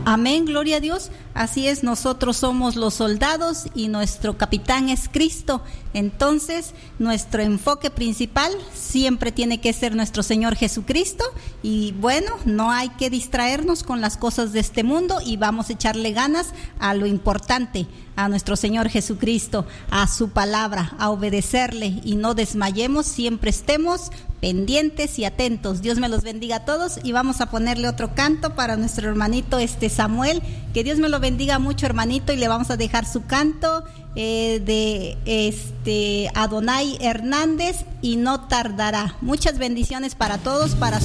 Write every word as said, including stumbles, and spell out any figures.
Amén, gloria a Dios. Así es, nosotros somos los soldados y nuestro capitán es Cristo. Entonces, nuestro enfoque principal siempre tiene que ser nuestro Señor Jesucristo. Y bueno, no hay que distraernos con las cosas de este mundo y vamos a echarle ganas a lo importante, a nuestro Señor Jesucristo, a su palabra, a obedecerle y no desmayemos, siempre estemos pendientes y atentos. Dios me los bendiga a todos y vamos a ponerle otro canto para nuestro hermanito este Samuel. Que Dios me lo bendiga mucho, hermanito, y le vamos a dejar su canto eh, de este Adonai Hernández, y no tardará. Muchas bendiciones para todos, para